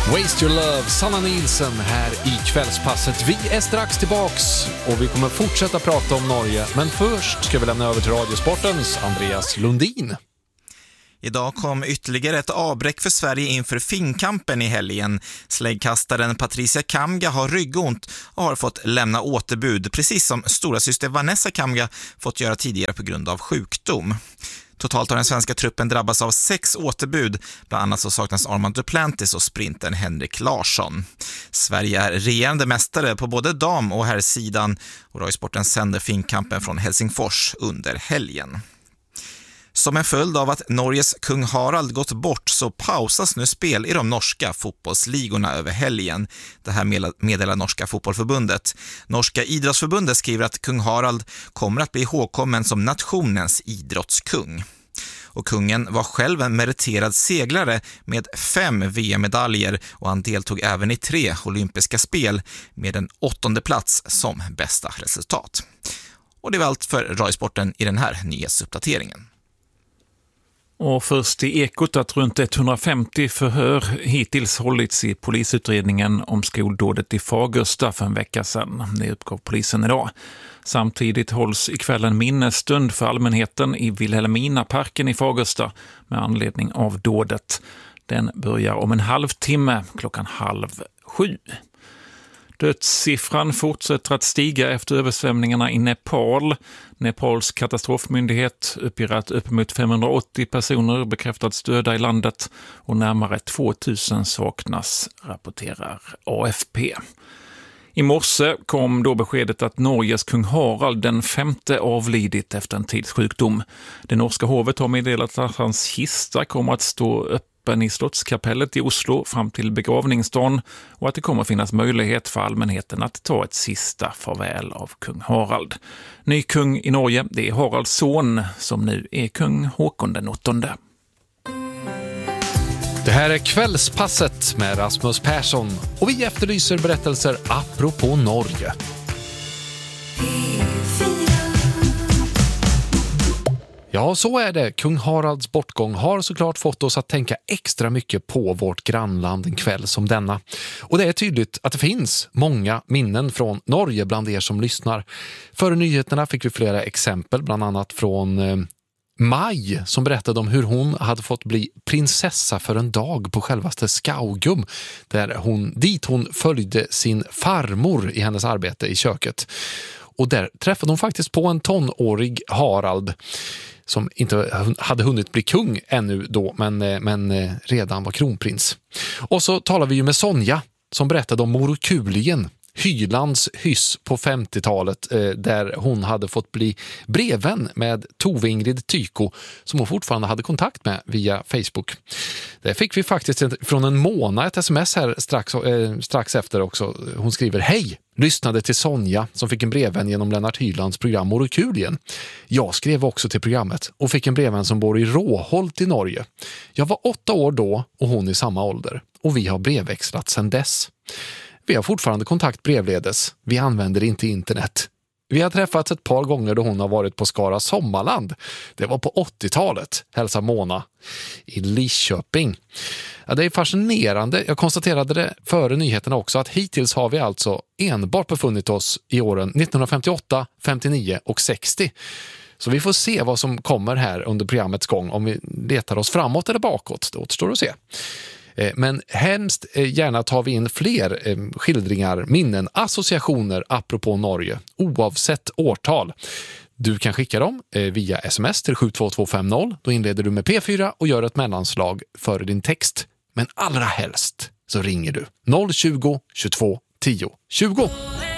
Waste Your Love, Sanna Nielsen här i kvällspasset. Vi är strax tillbaks och vi kommer fortsätta prata om Norge. Men först ska vi lämna över till Radiosportens Andreas Lundin. Idag kom ytterligare ett avbräck för Sverige inför Finnkampen i helgen. Släggkastaren Patricia Kamga har ryggont och har fått lämna återbud, precis som stora syster Vanessa Kamga fått göra tidigare på grund av sjukdom. Totalt har den svenska truppen drabbats av 6 återbud. Bland annat så saknas Armand Duplantis och sprintern Henrik Larsson. Sverige är regerande mästare på både dam- och herrsidan och Radiosporten sänder Finnkampen från Helsingfors under helgen. Som en följd av att Norges kung Harald gått bort så pausas nu spel i de norska fotbollsligorna över helgen. Det här meddelar Norska fotbollförbundet. Norska idrottsförbundet skriver att kung Harald kommer att bli ihågkommen som nationens idrottskung. Och kungen var själv en meriterad seglare med 5 VM-medaljer och han deltog även i 3 olympiska spel med en 8:e plats som bästa resultat. Och det var allt för Radiosporten i den här nyhetsuppdateringen. Och först i Ekot att runt 150 förhör hittills hållits i polisutredningen om skoldådet i Fagersta för en vecka sedan. Det uppgav polisen idag. Samtidigt hålls ikväll en minnesstund för allmänheten i Vilhelminaparken i Fagersta med anledning av dådet. Den börjar om en halvtimme, 6:30. Dödssiffran fortsätter att stiga efter översvämningarna i Nepal. Nepals katastrofmyndighet uppger att uppemot 580 personer bekräftats döda i landet och närmare 2000 saknas, rapporterar AFP. I morse kom då beskedet att Norges kung Harald den 5:e avlidit efter en tids sjukdom. Det norska hovet har meddelat att hans kista kommer att stå öppen i Slottskapellet i Oslo fram till begravningsdagen och att det kommer finnas möjlighet för allmänheten att ta ett sista farväl av kung Harald. Ny kung i Norge, det är Haralds son som nu är kung Håkon den 8:e. Det här är kvällspasset med Rasmus Persson och vi efterlyser berättelser apropå Norge. Ja, så är det. Kung Haralds bortgång har såklart fått oss att tänka extra mycket på vårt grannland en kväll som denna. Och det är tydligt att det finns många minnen från Norge bland er som lyssnar. Före nyheterna fick vi flera exempel, bland annat från Maj som berättade om hur hon hade fått bli prinsessa för en dag på självaste Skaugum, dit hon följde sin farmor i hennes arbete i köket. Och där träffade hon faktiskt på en tonårig Harald som inte hade hunnit bli kung ännu då, men redan var kronprins. Och så talar vi ju med Sonja som berättade om Morokulien, Hylands hyss på 50-talet där hon hade fått bli brevvän med Tove Ingrid Tyko som hon fortfarande hade kontakt med via Facebook. Det fick vi faktiskt från en Mona ett sms här strax efter också. Hon skriver: Hej! Lyssnade till Sonja som fick en brevvän genom Lennart Hylands program Morokulien. Jag skrev också till programmet och fick en brevvän som bor i Råholt i Norge. Jag var 8 år då och hon i samma ålder och vi har brevväxlat sedan dess. Vi har fortfarande kontakt brevledes. Vi använder inte internet. Vi har träffats ett par gånger då hon har varit på Skara Sommarland. Det var på 80-talet, hälsar Mona i Lidköping. Ja, det är fascinerande. Jag konstaterade det före nyheterna också att hittills har vi alltså enbart befunnit oss i åren 1958, 59 och 60. Så vi får se vad som kommer här under programmets gång om vi letar oss framåt eller bakåt. Det återstår att se. Men hemskt gärna tar vi in fler skildringar, minnen, associationer apropå Norge, oavsett årtal. Du kan skicka dem via sms till 72250. Då inleder du med P4 och gör ett mellanslag före din text. Men allra helst så ringer du 020 22 10 20.